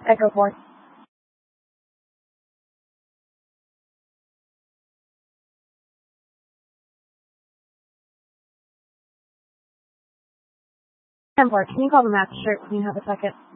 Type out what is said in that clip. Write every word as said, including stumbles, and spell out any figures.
Echo four. ten four, can you call the master shirt when you have a second?